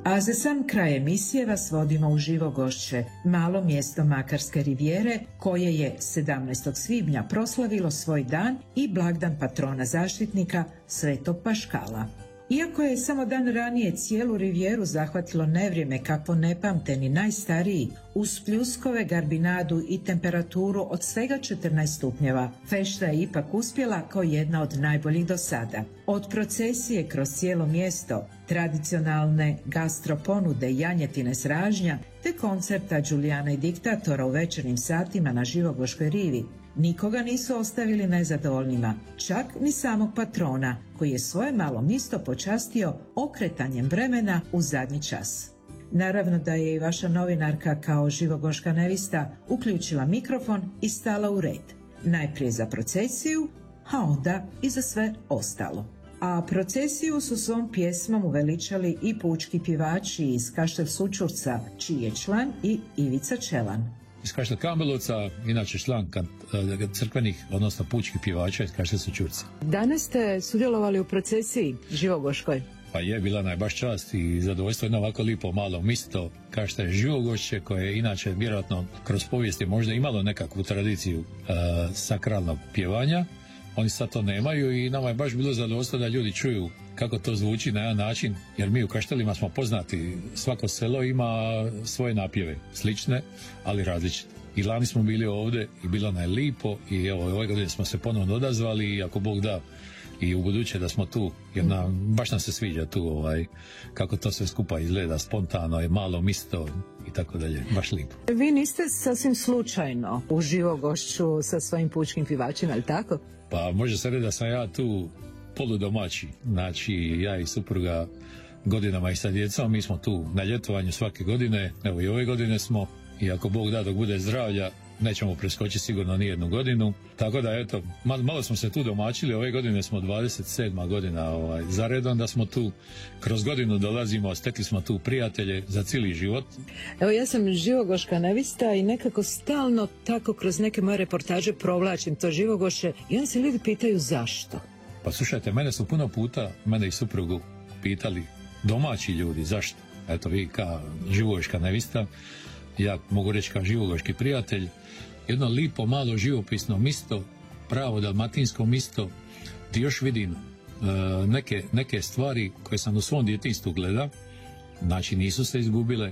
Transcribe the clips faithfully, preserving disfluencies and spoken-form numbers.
A za sam kraj emisije vas vodimo u Živogošće, malo mjesto Makarske rivijere, koje je sedamnaestog svibnja proslavilo svoj dan i blagdan patrona zaštitnika Svetog Paškala. Iako je samo dan ranije cijelu rivijeru zahvatilo nevrijeme kakvo ne pamte ni najstariji, uz pljuskove, garbinadu i temperaturu od svega četrnaest stupnjeva, fešta je ipak uspjela kao jedna od najboljih do sada. Od procesije kroz cijelo mjesto, tradicionalne gastroponude janjetine s ražnja, te koncerta Đulijana i diktatora u večernjim satima na Živogoškoj rivi, nikoga nisu ostavili nezadovoljnima, čak ni samog patrona, koji je svoje malo mjesto počastio okretanjem vremena u zadnji čas. Naravno da je i vaša novinarka kao živogoška nevista uključila mikrofon i stala u red. Najprije za procesiju, a onda i za sve ostalo. A procesiju su svom pjesmom uveličali i pučki pjevači iz Kaštel Sućurca, čiji je član i Ivica Čelan. Iz Kaštel Kambelovca, inače član crkvenih, odnosno pučkih pjevača iz Kaštel Sućurca. Danas ste sudjelovali u procesiji Živogoškoj. Pa je, bila nam je baš čast i zadovoljstvo jedno ovako lipo malo misto kao što je Živogošće, koje je inače vjerojatno kroz povijest je možda imalo nekakvu tradiciju uh, sakralnog pjevanja. Oni sad to nemaju i nama je baš bilo zadovoljstvo da ljudi čuju kako to zvuči na jedan način, jer mi u Kaštelima smo poznati, svako selo ima svoje napjeve, slične, ali različite. I lani smo bili ovdje i bilo nam je lipo i evo, ove godine smo se ponovno odazvali i ako Bog da i u buduće da smo tu, jer nam, baš nam se sviđa tu ovaj, kako to sve skupa izgleda, spontano je, malo misto i tako dalje, baš lipo. Vi niste sasvim slučajno u Živogošću sa svojim pučkim pjevačima, ali tako? Pa može se reći da sam ja tu poludomaći, znači ja i supruga godinama i sa djecom, mi smo tu na ljetovanju svake godine, evo i ove godine smo, i ako Bog da dok bude zdravlja, nećemo preskočiti sigurno ni jednu godinu, tako da eto, malo, malo smo se tu domaćili, ove godine smo dvadeset sedma godina ovaj, za redom da smo tu, kroz godinu dolazimo, stekli smo tu prijatelje za cijeli život. Evo ja sam živogoška nevista i nekako stalno tako kroz neke moje reportaže provlačim to Živogošće i onda se ljudi pitaju zašto. Pa slušajte, mene su puno puta, mene i suprugu pitali domaći ljudi zašto. Eto vi kao živogoška nevista, ja mogu reći kao živogoški prijatelj, jedno lipo malo živopisno misto, pravo dalmatinsko misto, gdje još vidim e, neke, neke stvari koje sam u svom djetinjstvu gleda, znači nisu se izgubile, e,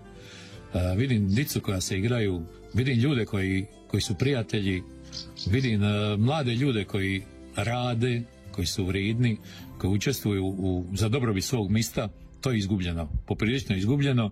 vidim dicu koja se igraju, vidim ljude koji, koji su prijatelji, vidim e, mlade ljude koji rade, koji su vrijedni, koji učestvuju u, za dobrobit svog mista. To je izgubljeno, poprilično izgubljeno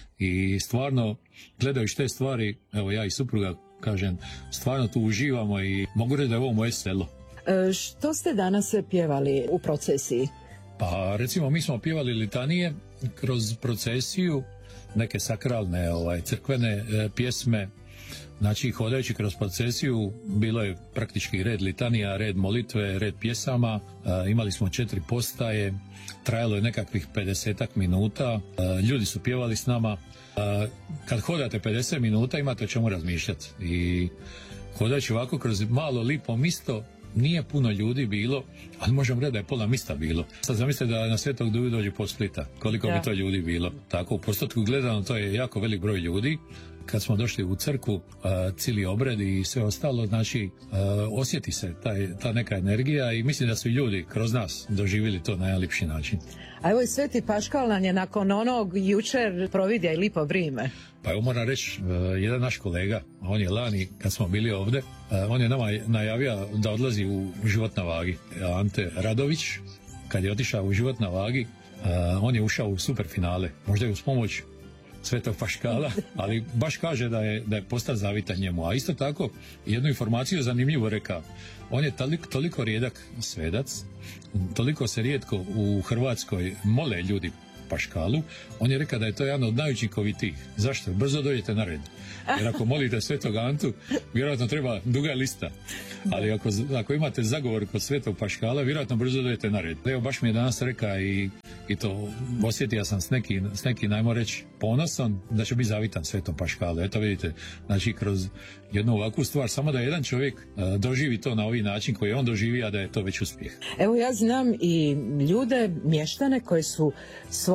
i stvarno gledajući te stvari, evo ja i supruga kažem, stvarno tu uživamo i mogu reći da je ovo moje selo. E, što ste danas pjevali u procesiji? Pa recimo mi smo pjevali litanije kroz procesiju, neke sakralne ovaj, crkvene e, pjesme. Znači, hodajući kroz procesiju, bilo je praktički red litanija, red molitve, red pjesama, e, imali smo četiri postaje, trajalo je nekakvih pedesetak minuta, e, ljudi su pjevali s nama. E, kad hodate pedeset minuta imate o čemu razmišljati i hodajući ovako kroz malo lipo misto, nije puno ljudi bilo, ali možemo reći da je pola mista bilo. Sad zamislite da na Svetog Duju dođe po Splita, koliko ja. bi to ljudi bilo. Tako, u postotku gledano to je jako velik broj ljudi. Kad smo došli u crkvu, uh, cijeli obred i sve ostalo, znači uh, osjeti se taj, ta neka energija i mislim da su ljudi kroz nas doživjeli to na najljepši način. A evo i Sveti Paškal nam je nakon onog jučer providja i lipo vrime. Pa evo moram reći, uh, jedan naš kolega, on je lani kad smo bili ovdje, uh, on je nama najavio da odlazi u Život na vagi. Ante Radović, kad je otišao u Život na vagi, uh, on je ušao u super finale, možda je uz pomoć Svetog Paškala, ali baš kaže da je, da je postao zavitan njemu. A isto tako, jednu informaciju zanimljivo rekao, on je toliko, toliko rijedak svedac, toliko se rijetko u Hrvatskoj mole ljudi Paškalu, on je rekao da je to jedan od najučinkovitijih. Zašto? Brzo dođete na red. Jer ako molite Svetog Antu, vjerojatno treba duga lista. Ali ako, ako imate zagovor kod Svetog Paškala, vjerojatno brzo dođete na red. Evo, baš mi je danas rekao i, i to osjetio sam s neki, s neki najmo reći, ponosan da će biti zavitan Svetom Paškalu. Eto vidite, znači kroz jednu ovakvu stvar, samo da jedan čovjek uh, doživi to na ovaj način koji je on doživio, a da je to već uspjeh. Evo ja znam i ljude, mještane koji su svoj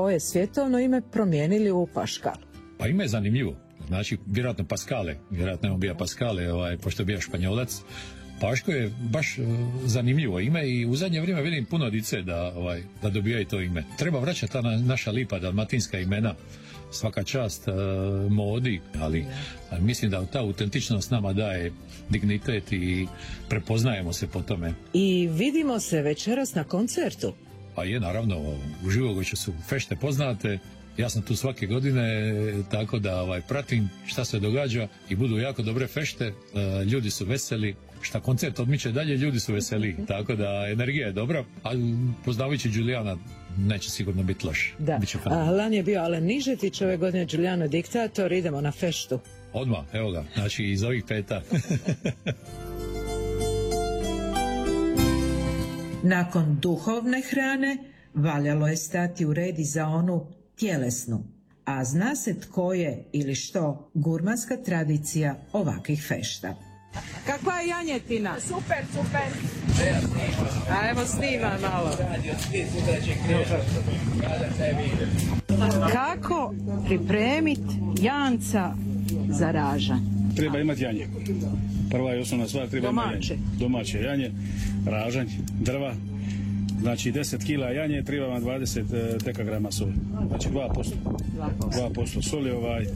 svoje svjetovno ime promijenili u Paškal. Pa ime je zanimljivo. Znači, vjerojatno Paskale, vjerojatno je on bio Paskale, ovaj, pošto je bio Španjolac. Paško je baš uh, zanimljivo ime i u zadnje vrijeme vidim puno dice da, ovaj, da dobijaju to ime. Treba vraćati ta na, naša lipa dalmatinska imena, svaka čast uh, modi, ali uh, mislim da ta autentičnost nama daje dignitet i prepoznajemo se po tome. I vidimo se večeras na koncertu. Pa je, naravno, u Živogošću su fešte poznate. Ja sam tu svake godine, tako da ovaj, pratim šta se događa i budu jako dobre fešte, e, ljudi su veseli, šta koncert odmiče dalje, ljudi su veseli, tako da energija je dobra, a poznavajući Đulijana neće sigurno biti loš. Da, a, lani je bio Alen Nižetić, ove godine Đulijano Diktator, idemo na feštu. Odmah, evo ga, znači iz ovih peta. Nakon duhovne hrane, valjalo je stati u red i za onu tjelesnu, a zna se tko je ili što gurmanska tradicija ovakvih fešta. Kakva je janjetina? Super, super. A evo snima malo. Kako pripremiti janca za ražanj? Treba imati janje. Prva i osnovna stvar, treba imati janje. Domaće janje, ražanj, drva. Znači deset kila janje, treba vam dvadeset dekagrama soli. Znači dva posto. dva posto soli ovaj.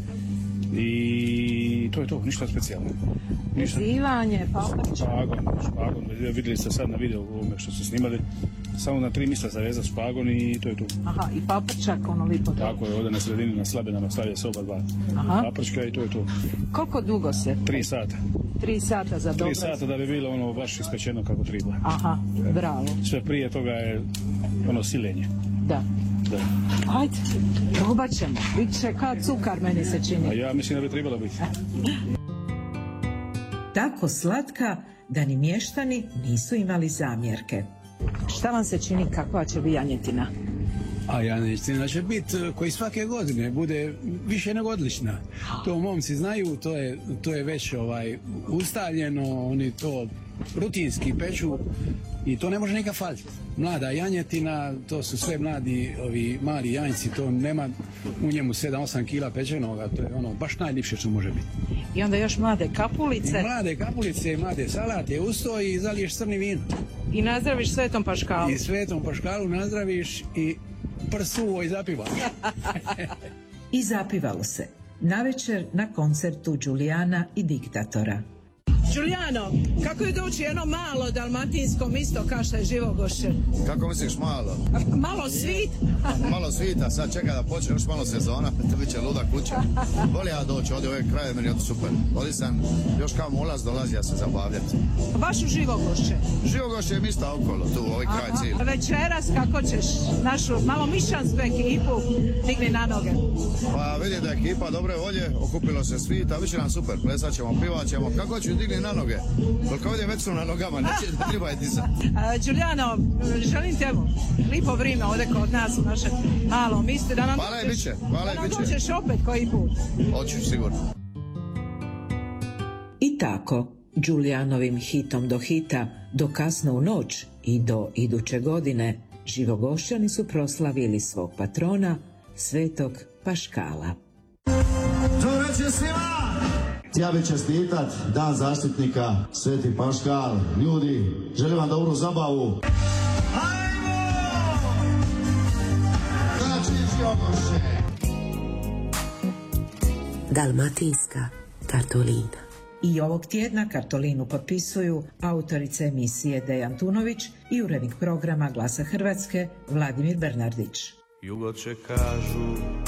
I to je to, ništa specijalno. Zilanje, paprča. Špagon, špagon. Vidjeli ste sad na videu ovome što ste snimali. Samo na tri mjesta zavezati špagon i to je to. Aha, i paprčak ono lipo. Tako je, ovdje na sredini na slabenama stavlja se oba dva. Aha. Paprčka i to je to. Koliko dugo se? Tri sata. Tri sata za dobro. Tri sata da bi bilo ono baš ispečeno kako treba. Aha, bravo. Sve prije toga je ono silenje. Da. Da. Ajde, probat ćemo. Biće kao cukar, meni se čini. A ja mislim da bi trebalo biti. Tako slatka da ni mještani nisu imali zamjerke. Šta vam se čini, kakva će biti janjetina? A janjetina će biti koji svake godine bude više nego odlična. To momci znaju, to je, to je već ovaj, ustaljeno, oni to rutinski peču i to ne može nikad faliti. Mlada janjetina, to su sve mladi ovi mali janjci, to nema u njemu sedam osam kila pečenoga, to je ono baš najljepše što može biti. I onda još mlade kapulice. I mlade kapulice, mlade salate, usto i zaliješ crni vino. I nazdraviš Svetom Paškalu. I Svetom Paškalu nazdraviš i prsuvo i zapivaš. I zapivalo se. Navečer na koncertu Đulijana i Diktatora. Đulijano, kako je doći jedno malo dalmatinsko misto kao što je Živogošće? Kako misliš malo? Malo svit? Malo svita, sad čeka da počne još malo sezona, to bit će luda kuća. Voli ja doći, ovdje ove kraje, meni je to super. Ovdje sam još kao ulaz dolazi ja se zabavljati. Baš u Živogošće? Živogošće je mista okolo, tu u ovaj kraj cijeli. Večeras kako ćeš našu malo mišćansku ekipu digni na noge? Pa vidi da je ekipa dobre volje, okupilo se svita, bit će nam super, plesat ćemo, pivat ćemo, kako ću digni na noge? Koliko ovdje već su na nogama, neće da treba je disati. Đulijano, želim te evo, lipo vrijeme ovdje kod nas u našem malom mistu. Da nam hvala je biće, hvala je biće. Da nam dođeš opet koji put. Hoću, sigurno. I tako, Đulijanovim hitom do hita, do kasno u noć i do iduće godine, Živogošćani su proslavili svog patrona, Svetog Paškala. Dobro će svima! Ja bih čestitat Dan zaštitnika Sveti Paškal. Ljudi, želim vam dobru zabavu. Ajmo! Znači Živogošće! Dalmatinska kartolina. I ovog tjedna kartolinu potpisuju autorica emisije Dejan Tunović i urednik programa Glasa Hrvatske Vladimir Bernardić. Jugoče kažu